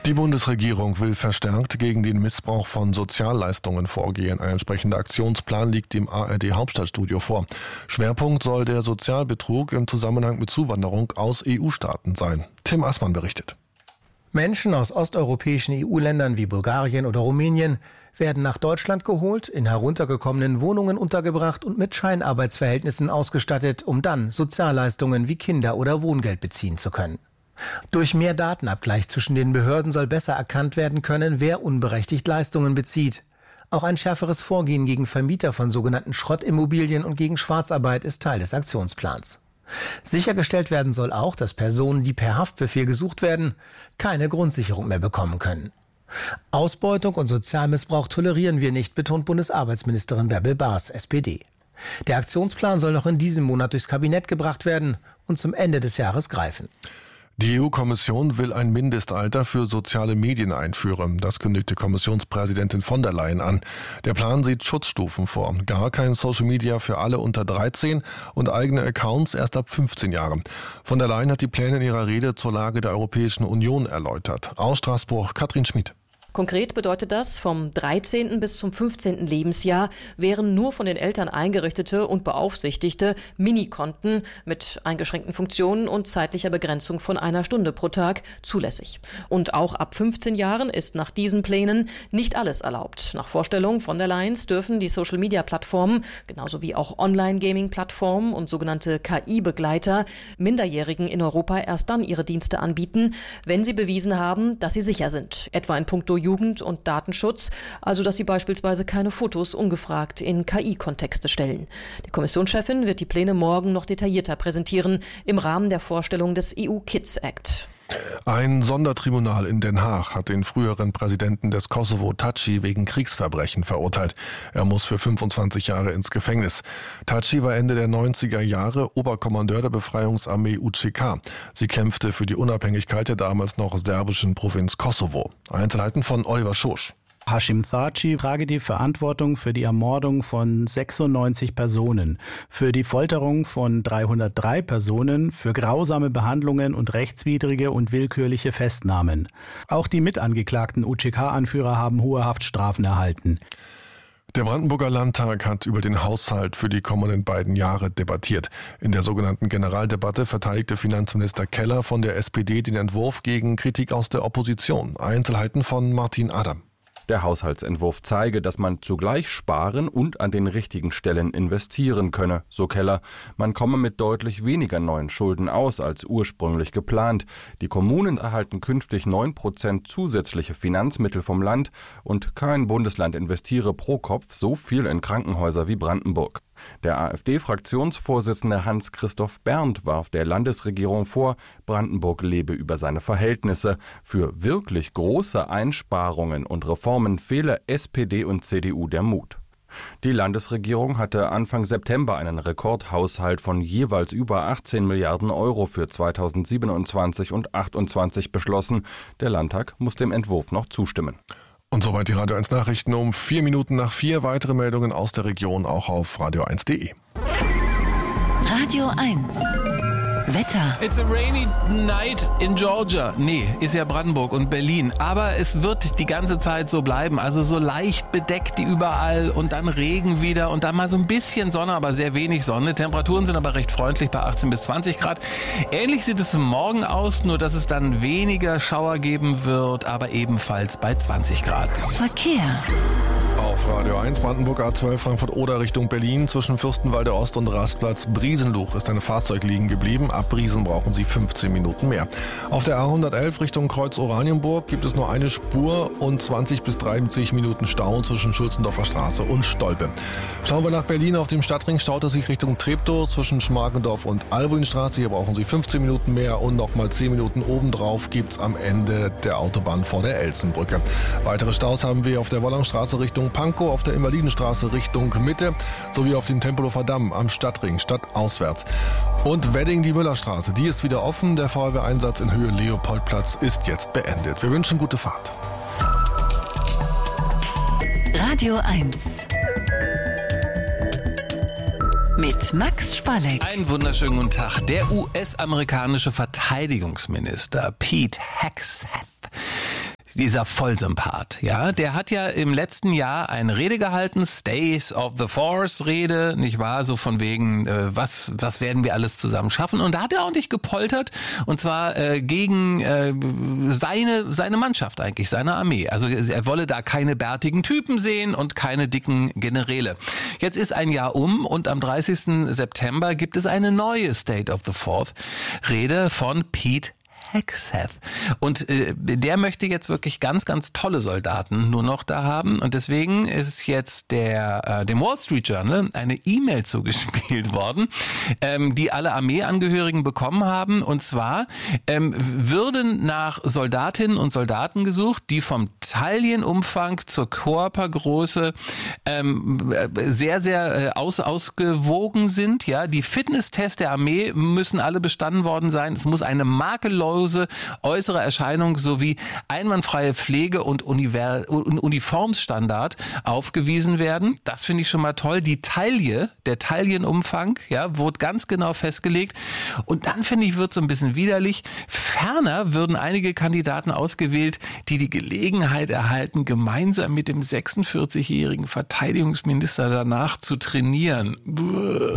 Die Bundesregierung will verstärkt gegen den Missbrauch von Sozialleistungen vorgehen. Ein entsprechender Aktionsplan liegt im ARD-Hauptstadtstudio vor. Schwerpunkt soll der Sozialbetrug im Zusammenhang mit Zuwanderung aus EU-Staaten sein. Tim Assmann berichtet. Menschen aus osteuropäischen EU-Ländern wie Bulgarien oder Rumänien werden nach Deutschland geholt, in heruntergekommenen Wohnungen untergebracht und mit Scheinarbeitsverhältnissen ausgestattet, um dann Sozialleistungen wie Kinder- oder Wohngeld beziehen zu können. Durch mehr Datenabgleich zwischen den Behörden soll besser erkannt werden können, wer unberechtigt Leistungen bezieht. Auch ein schärferes Vorgehen gegen Vermieter von sogenannten Schrottimmobilien und gegen Schwarzarbeit ist Teil des Aktionsplans. Sichergestellt werden soll auch, dass Personen, die per Haftbefehl gesucht werden, keine Grundsicherung mehr bekommen können. Ausbeutung und Sozialmissbrauch tolerieren wir nicht, betont Bundesarbeitsministerin Bärbel Baas, SPD. Der Aktionsplan soll noch in diesem Monat durchs Kabinett gebracht werden und zum Ende des Jahres greifen. Die EU-Kommission will ein Mindestalter für soziale Medien einführen. Das kündigte Kommissionspräsidentin von der Leyen an. Der Plan sieht Schutzstufen vor. Gar kein Social Media für alle unter 13 und eigene Accounts erst ab 15 Jahren. Von der Leyen hat die Pläne in ihrer Rede zur Lage der Europäischen Union erläutert. Aus Straßburg, Katrin Schmid. Konkret bedeutet das, vom 13. bis zum 15. Lebensjahr wären nur von den Eltern eingerichtete und beaufsichtigte Minikonten mit eingeschränkten Funktionen und zeitlicher Begrenzung von 1 Stunde pro Tag zulässig. Und auch ab 15 Jahren ist nach diesen Plänen nicht alles erlaubt. Nach Vorstellung von der Leyen dürfen die Social-Media-Plattformen, genauso wie auch Online-Gaming-Plattformen und sogenannte KI-Begleiter, Minderjährigen in Europa erst dann ihre Dienste anbieten, wenn sie bewiesen haben, dass sie sicher sind. Etwa in puncto Jugend- und Datenschutz, also dass sie beispielsweise keine Fotos ungefragt in KI-Kontexte stellen. Die Kommissionschefin wird die Pläne morgen noch detaillierter präsentieren im Rahmen der Vorstellung des EU-Kids Act. Ein Sondertribunal in Den Haag hat den früheren Präsidenten des Kosovo Thaçi wegen Kriegsverbrechen verurteilt. Er muss für 25 Jahre ins Gefängnis. Thaçi war Ende der 90er Jahre Oberkommandeur der Befreiungsarmee UÇK. Sie kämpfte für die Unabhängigkeit der damals noch serbischen Provinz Kosovo. Einzelheiten von Oliver Schosch. Hashim Thaçi trage die Verantwortung für die Ermordung von 96 Personen, für die Folterung von 303 Personen, für grausame Behandlungen und rechtswidrige und willkürliche Festnahmen. Auch die mitangeklagten UÇK-Anführer haben hohe Haftstrafen erhalten. Der Brandenburger Landtag hat über den Haushalt für die kommenden beiden Jahre debattiert. In der sogenannten Generaldebatte verteidigte Finanzminister Keller von der SPD den Entwurf gegen Kritik aus der Opposition. Einzelheiten von Martin Adam. Der Haushaltsentwurf zeige, dass man zugleich sparen und an den richtigen Stellen investieren könne, so Keller. Man komme mit deutlich weniger neuen Schulden aus als ursprünglich geplant. Die Kommunen erhalten künftig 9% zusätzliche Finanzmittel vom Land und kein Bundesland investiere pro Kopf so viel in Krankenhäuser wie Brandenburg. Der AfD-Fraktionsvorsitzende Hans-Christoph Berndt warf der Landesregierung vor, Brandenburg lebe über seine Verhältnisse. Für wirklich große Einsparungen und Reformen fehle SPD und CDU der Mut. Die Landesregierung hatte Anfang September einen Rekordhaushalt von jeweils über 18 Milliarden Euro für 2027 und 2028 beschlossen. Der Landtag muss dem Entwurf noch zustimmen. Und soweit die Radio 1 Nachrichten um 4 Minuten nach 4. Weitere Meldungen aus der Region auch auf radio1.de. Radio 1. Wetter. It's a rainy night in Georgia. Nee, ist ja Brandenburg und Berlin. Aber es wird die ganze Zeit so bleiben. Also so leicht bedeckt überall und dann Regen wieder und dann mal so ein bisschen Sonne, aber sehr wenig Sonne. Temperaturen sind aber recht freundlich bei 18 bis 20 Grad. Ähnlich sieht es morgen aus, nur dass es dann weniger Schauer geben wird, aber ebenfalls bei 20 Grad. Verkehr. Auf Radio 1 Brandenburg A12 Frankfurt-Oder Richtung Berlin zwischen Fürstenwalde Ost und Rastplatz Briesenluch ist ein Fahrzeug liegen geblieben. Ab Briesen brauchen Sie 15 Minuten mehr. Auf der A111 Richtung Kreuz Oranienburg gibt es nur eine Spur und 20 bis 30 Minuten Stau zwischen Schulzendorfer Straße und Stolpe. Schauen wir nach Berlin. Auf dem Stadtring staut es sich Richtung Treptow zwischen Schmargendorf und Albuinstraße. Hier brauchen Sie 15 Minuten mehr und nochmal 10 Minuten obendrauf gibt's am Ende der Autobahn vor der Elsenbrücke. Weitere Staus haben wir auf der Wollangstraße Richtung Pankow, auf der Invalidenstraße Richtung Mitte sowie auf dem Tempelhofer Damm am Stadtring stadtauswärts. Und Wedding die Müllerstraße, die ist wieder offen. Der Feuerwehreinsatz in Höhe Leopoldplatz ist jetzt beendet. Wir wünschen gute Fahrt. Radio 1 mit Max Spalleck. Einen wunderschönen guten Tag. Der US-amerikanische Verteidigungsminister Pete Hegseth, dieser Vollsympath, ja, der hat ja im letzten Jahr eine Rede gehalten, Stays of the Force Rede, nicht wahr, so von wegen, was werden wir alles zusammen schaffen, und da hat er auch nicht gepoltert, und zwar gegen seine Mannschaft eigentlich, seine Armee, also er wolle da keine bärtigen Typen sehen und keine dicken Generäle. Jetzt ist ein Jahr und am 30. September gibt es eine neue State of the Fourth Rede von Pete Hegseth. Und der möchte jetzt wirklich ganz, ganz tolle Soldaten nur noch da haben. Und deswegen ist jetzt dem Wall Street Journal eine E-Mail zugespielt worden, die alle Armeeangehörigen bekommen haben. Und zwar würden nach Soldatinnen und Soldaten gesucht, die vom Taillenumfang zur Körpergröße sehr, sehr ausgewogen sind. Ja, die Fitnesstests der Armee müssen alle bestanden worden sein. Es muss eine makellose äußere Erscheinung sowie einwandfreie Pflege und Uniformsstandard aufgewiesen werden. Das finde ich schon mal toll. Die Taille, der Taillenumfang, ja, wurde ganz genau festgelegt. Und dann finde ich, wird so ein bisschen widerlich. Ferner würden einige Kandidaten ausgewählt, die die Gelegenheit erhalten, gemeinsam mit dem 46-jährigen Verteidigungsminister danach zu trainieren.